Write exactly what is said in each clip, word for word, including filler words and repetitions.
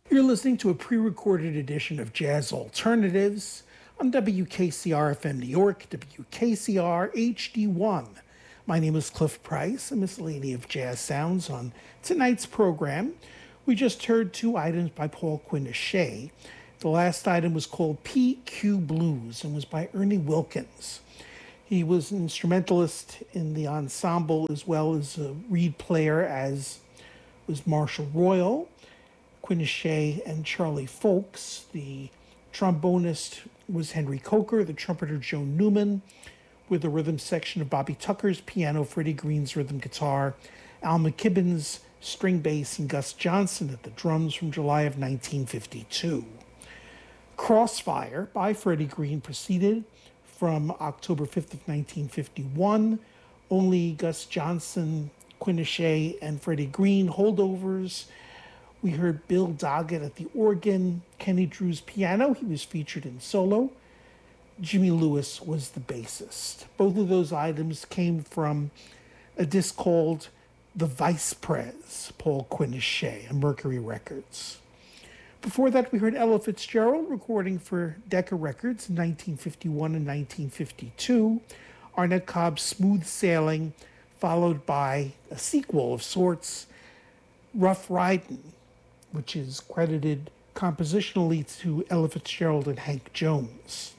You're listening to a pre-recorded edition of Jazz Alternatives on W K C R F M New York, W K C R H D one. My name is Cliff Price, a miscellany of jazz sounds. On tonight's program, we just heard two items by Paul Quinichette. The last item was called P Q Blues and was by Ernie Wilkins. He was an instrumentalist in the ensemble as well as a reed player, as was Marshall Royal, Quinichette, and Charlie Folks. The trombonist was Henry Coker, the trumpeter Joe Newman, with the rhythm section of Bobby Tucker's piano, Freddie Green's rhythm guitar, Al McKibben's string bass, and Gus Johnson at the drums from July of nineteen fifty-two. Crossfire by Freddie Green proceeded from October fifth of nineteen fifty-one. Only Gus Johnson, Quinichette, and Freddie Green holdovers. We heard Bill Doggett at the organ, Kenny Drew's piano. He was featured in solo. Jimmy Lewis was the bassist. Both of those items came from a disc called The Vice Prez, Paul Quinichette, on Mercury Records. Before that, we heard Ella Fitzgerald recording for Decca Records in nineteen fifty-one and nineteen fifty-two. Arnett Cobb's Smooth Sailing, followed by a sequel of sorts, Rough Ridin', which is credited compositionally to Ella Fitzgerald and Hank Jones.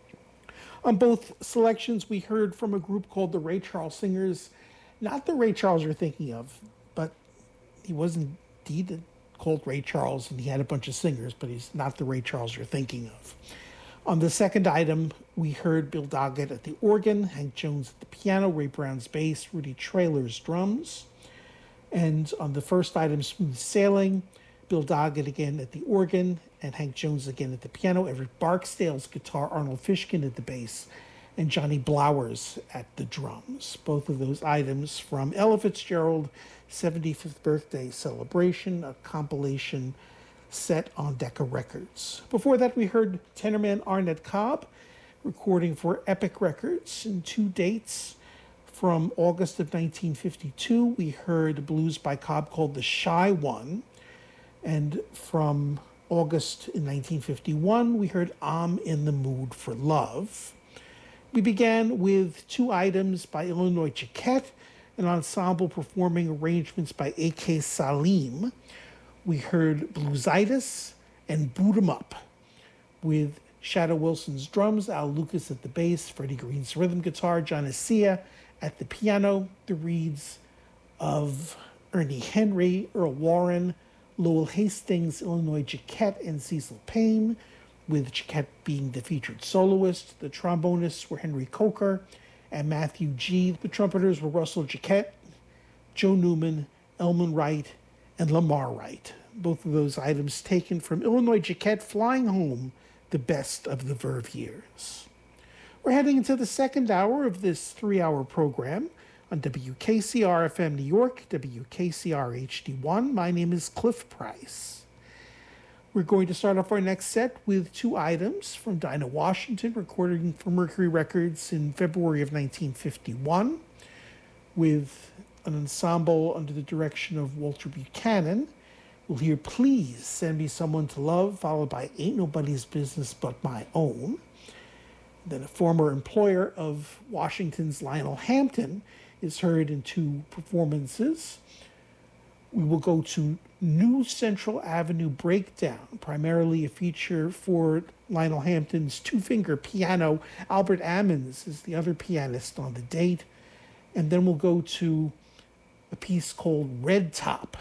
On both selections, we heard from a group called the Ray Charles Singers. Not the Ray Charles you're thinking of, but he was indeed called Ray Charles, and he had a bunch of singers, but he's not the Ray Charles you're thinking of. On the second item, we heard Bill Doggett at the organ, Hank Jones at the piano, Ray Brown's bass, Rudy Traylor's drums. And on the first item, Smooth Sailing, Bill Doggett again at the organ, and Hank Jones again at the piano, Everett Barksdale's guitar, Arnold Fishkin at the bass, and Johnny Blowers at the drums. Both of those items from Ella Fitzgerald seventy-fifth birthday celebration, a compilation set on Decca Records. Before that, we heard tenorman Arnett Cobb recording for Epic Records in two dates. From August of nineteen fifty-two, we heard a blues by Cobb called The Shy One. And from August in nineteen fifty-one, we heard I'm in the Mood for Love. We began with two items by Illinois Jacquet, an ensemble performing arrangements by A K Salim. We heard Bluesitis and Boot 'em Up, with Shadow Wilson's drums, Al Lucas at the bass, Freddie Green's rhythm guitar, John Assia at the piano, the reeds of Ernie Henry, Earl Warren, Lowell Hastings, Illinois Jacquet, and Cecil Payne, with Jacquet being the featured soloist. The trombonists were Henry Coker and Matthew G. The trumpeters were Russell Jacquet, Joe Newman, Elman Wright, and Lamar Wright. Both of those items taken from Illinois Jacquet, Flying Home, the best of the Verve years. We're heading into the second hour of this three-hour program on W K C R F M New York, W K C R H D one. My name is Cliff Price. We're going to start off our next set with two items from Dinah Washington, recording for Mercury Records in February of nineteen fifty-one, with an ensemble under the direction of Walter Buchanan. We'll hear Please Send Me Someone to Love, followed by Ain't Nobody's Business But My Own. Then a former employer of Washington's, Lionel Hampton, is heard in two performances. We will go to New Central Avenue Breakdown, primarily a feature for Lionel Hampton's two-finger piano. Albert Ammons is the other pianist on the date. And then we'll go to a piece called Red Top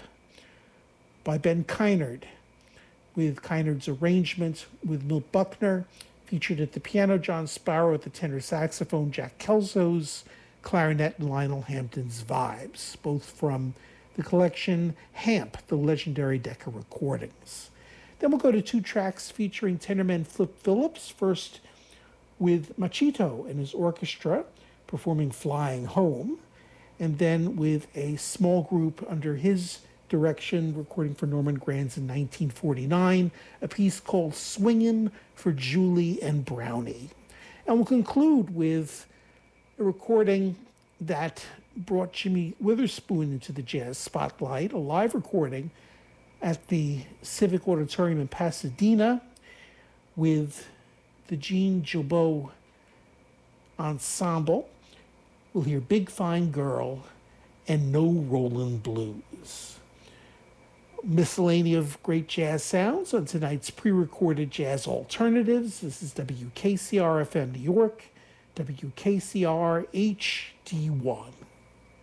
by Ben Kynard, with Kynard's arrangement with Milt Buckner, featured at the piano, John Sparrow at the tenor saxophone, Jack Kelso's clarinet, and Lionel Hampton's vibes, both from the collection Hamp, the legendary Decca recordings. Then we'll go to two tracks featuring tenorman Flip Phillips, first with Machito and his orchestra performing Flying Home, and then with a small group under his direction recording for Norman Granz in nineteen forty-nine, a piece called Swingin' for Julie and Brownie. And we'll conclude with a recording that brought Jimmy Witherspoon into the jazz spotlight, a live recording at the Civic Auditorium in Pasadena with the Jean Gilbeau Ensemble. We'll hear Big Fine Girl and No Rollin' Blues. Miscellany of great jazz sounds on tonight's pre-recorded Jazz Alternatives. This is W K C R F M New York, W K C R H D one.